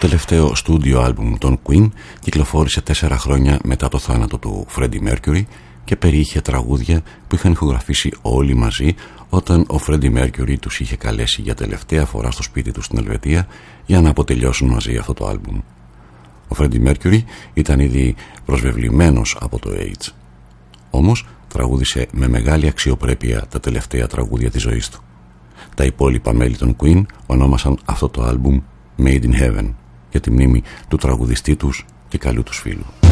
τελευταίο στούντιο άλμπουμ των Queen κυκλοφόρησε 4 χρόνια μετά το θάνατο του Freddie Mercury και περιείχε τραγούδια που είχαν ηχογραφήσει όλοι μαζί όταν ο Freddie Mercury τους είχε καλέσει για τελευταία φορά στο σπίτι του στην Ελβετία για να αποτελειώσουν μαζί αυτό το άλμπουμ. Ο Freddie Mercury ήταν ήδη προσβεβλημένος από το AIDS. Όμως τραγούδισε με μεγάλη αξιοπρέπεια τα τελευταία τραγούδια της ζωής του. Τα υπόλοιπα μέλη των Queen ονόμασαν αυτό το άλμπουμ Made in Heaven για τη μνήμη του τραγουδιστή τους και καλού τους φίλου.